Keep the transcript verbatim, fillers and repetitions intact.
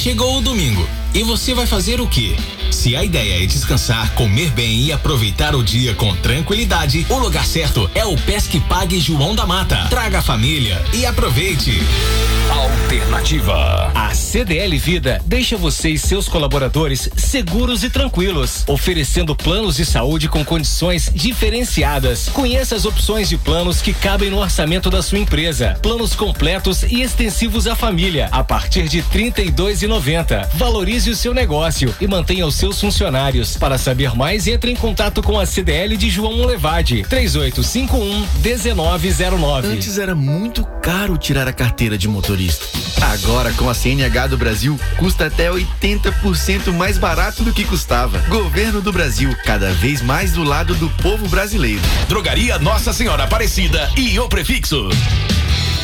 Chegou o domingo e você vai fazer o quê? Se a ideia é descansar, comer bem e aproveitar o dia com tranquilidade, o lugar certo é o Pesque Pague João da Mata. Traga a família e aproveite. Alternativa. A C D L Vida deixa você e seus colaboradores seguros e tranquilos, oferecendo planos de saúde com condições diferenciadas. Conheça as opções de planos que cabem no orçamento da sua empresa. Planos completos e extensivos à família, a partir de trinta e dois reais e noventa centavos. Valorize o seu negócio e mantenha os seus funcionários. Para saber mais, entre em contato com a C D L de João Monlevade, três oito cinco um, um nove zero nove. Antes era muito caro tirar a carteira de motorista. Agora, com a C N H do Brasil, custa até oitenta por cento mais barato do que custava. Governo do Brasil, cada vez mais do lado do povo brasileiro. Drogaria Nossa Senhora Aparecida e o Prefixo.